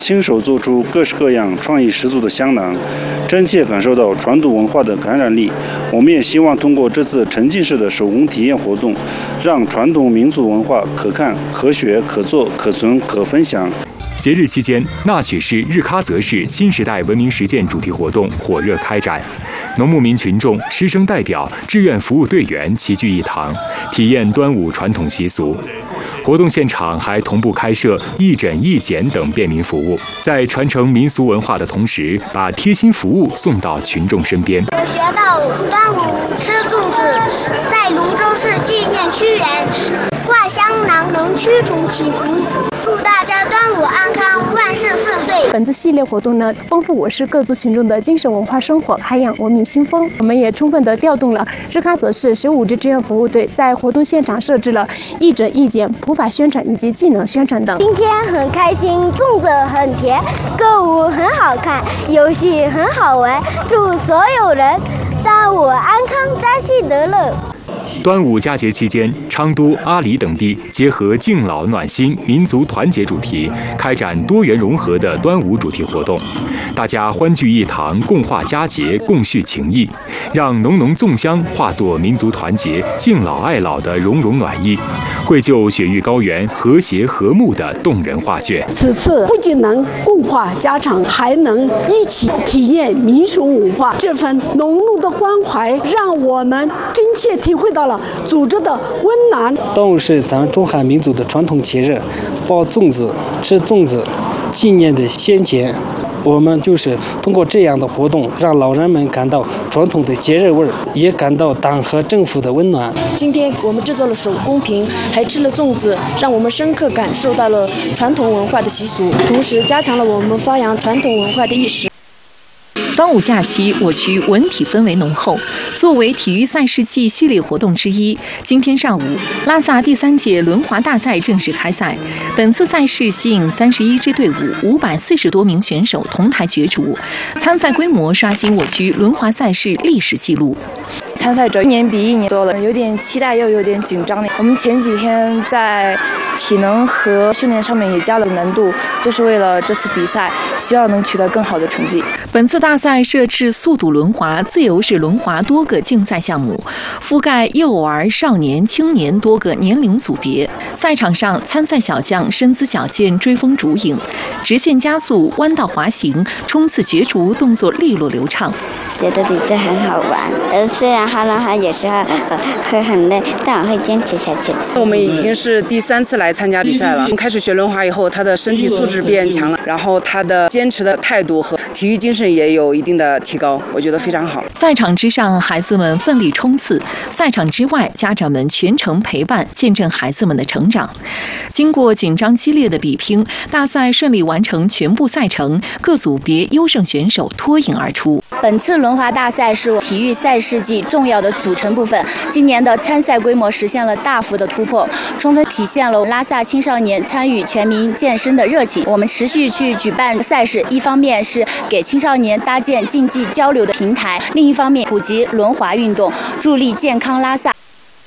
亲手做出各式各样创意十足的香囊，真切感受到传统文化的感染力。我们也希望通过这次沉浸式的手工体验活动，让传统民族文化可看、可学、可做、可存、可分享。 节日期间，那曲市日喀则市新时代文明实践主题活动火热开展，农牧民群众、师生代表、志愿服务队员齐聚一堂，体验端午传统习俗。活动现场还同步开设义诊、义检等便民服务，在传承民俗文化的同时，把贴心服务送到群众身边。 我学到端午吃粽子，在泸州市纪念屈原，挂香囊能驱除祈福。祝大家端午安康，万事顺遂。 本次系列活动呢，丰富我市各族群众的精神文化生活，涵养文明新风。我们也充分地调动了日喀则市15支志愿服务队，在活动现场设置了义诊、义检、普法宣传以及技能宣传等。 今天很开心，粽子很甜，歌舞很好看，游戏很好玩。祝所有人端午安康，扎西得乐。 端午佳节期间，昌都、阿里等地结合敬老暖心、民族团结主题，开展多元融合的端午主题活动。大家欢聚一堂，共话佳节，共叙情谊，让浓浓粽香化作民族团结、敬老爱老的融融暖意，绘就雪域高原和谐和睦的动人画卷。 此次不仅能共话家常，还能一起体验民俗文化，这份浓浓的关怀，让我们真切体会到了组织的温暖。 端午是咱们中华民族的传统节日，包粽子、吃粽子，纪念的先贤。我们就是通过这样的活动，让老人们感到传统的节日味儿，也感到党和政府的温暖。 今天我们制作了手工品，还吃了粽子，让我们深刻感受到了传统文化的习俗，同时加强了我们发扬传统文化的意识。 端午假期，我区文体氛围浓厚。作为体育赛事季系列活动之一，今天上午，拉萨第3届轮滑大赛正式开赛。本次赛事吸引31支队伍、540多名选手同台角逐，参赛规模刷新我区轮滑赛事历史记录。 参赛者一年比一年多了，有点期待又有点紧张。我们前几天在体能和训练上面也加了难度，就是为了这次比赛，希望能取得更好的成绩。 本次大赛设置速度轮滑、自由式轮滑多个竞赛项目，覆盖幼儿、少年、青年多个年龄组别。赛场上，参赛小将身姿矫健，追风逐影，直线加速、弯道滑行、冲刺角逐动作利落流畅。 觉得比赛很好玩，虽然哈拉哈有时候会很累，但我会坚持下去。 我们已经是第3次来参加比赛了。我们开始学轮滑以后，他的身体素质变强了，然后他的坚持的态度和体育精神也有一定的提高，我觉得非常好。 赛场之上，孩子们奋力冲刺；赛场之外，家长们全程陪伴，见证孩子们的成长。经过紧张激烈的比拼，大赛顺利完成全部赛程，各组别优胜选手脱颖而出。 本次轮滑大赛是体育赛事季重要的组成部分，今年的参赛规模实现了大幅的突破，充分体现了拉萨青少年参与全民健身的热情。我们持续去举办赛事，一方面是给青少年搭建竞技交流的平台，另一方面普及轮滑运动，助力健康拉萨。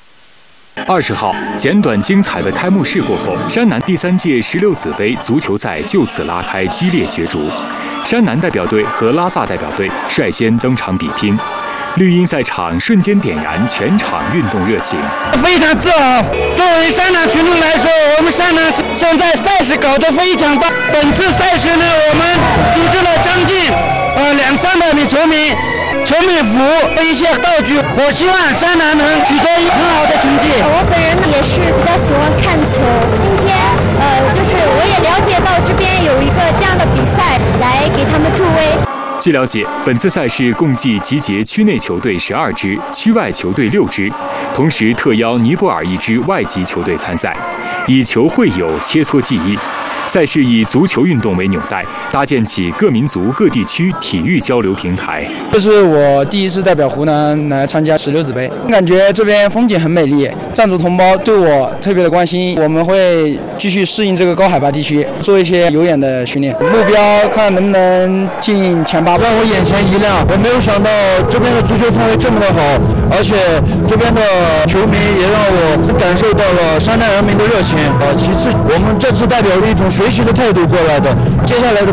20号，简短精彩的开幕式过后，山南第3届16子杯足球赛就此拉开激烈角逐。山南代表队和拉萨代表队率先登场比拼，绿茵赛场瞬间点燃全场运动热情。 非常自豪，作为山南群众来说，我们山南现在赛事搞得非常棒。本次赛事呢，我们组织了将近200-300名球迷。球迷服和一些道具，我希望山南能取得很好的成绩。 我本人也是比较喜欢看球，今天就是我也了解到这边有一个这样的比赛，来给他们助威。 据了解，本次赛事共计集结区内球队12支，区外球队6支，同时特邀尼泊尔1支外籍球队参赛，以球会友，切磋技艺。赛事以足球运动为纽带，搭建起各民族各地区体育交流平台。 这是我第1次代表湖南来参加16子杯，感觉这边风景很美丽，藏族同胞对我特别的关心，我们会继续适应这个高海拔地区，做一些有氧的训练，目标看能不能进前8。让我眼前一亮，我没有想到这边的足球氛围这么的好，而且这边的球迷也让我感受到了山南人民的热情。其次，我们这次代表了一种学习的态度过来的，接下来的